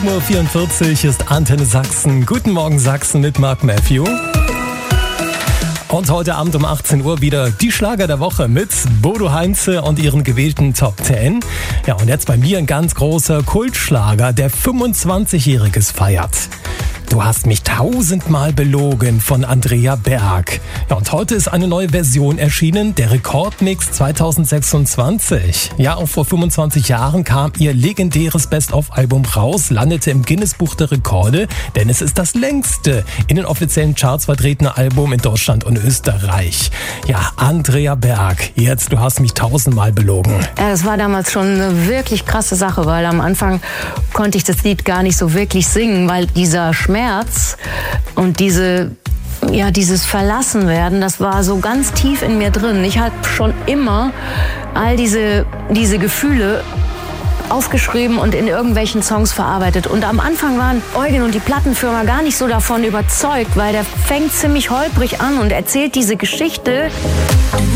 7.44 Uhr ist Antenne Sachsen. Guten Morgen Sachsen mit Mark Matthew. Und heute Abend um 18 Uhr wieder die Schlager der Woche mit Bodo Heinze und ihren gewählten Top 10. Ja, und jetzt bei mir ein ganz großer Kultschlager, der 25-Jähriges feiert. Du hast mich 1000-mal belogen von Andrea Berg. Ja, und heute ist eine neue Version erschienen, der Rekordmix 2026. Ja, auch vor 25 Jahren kam ihr legendäres Best-of-Album raus, landete im Guinness-Buch der Rekorde, denn es ist das längste in den offiziellen Charts vertretene Album in Deutschland und Österreich. Ja, Andrea Berg, jetzt Du hast mich 1000-mal belogen. Ja, das war damals schon eine wirklich krasse Sache, weil am Anfang konnte ich das Lied gar nicht so wirklich singen, weil dieser Schmerz und dieses Verlassenwerden, das war so ganz tief in mir drin. Ich habe schon immer all diese Gefühle aufgeschrieben und in irgendwelchen Songs verarbeitet. Und am Anfang waren Eugen und die Plattenfirma gar nicht so davon überzeugt, weil der fängt ziemlich holprig an und erzählt diese Geschichte.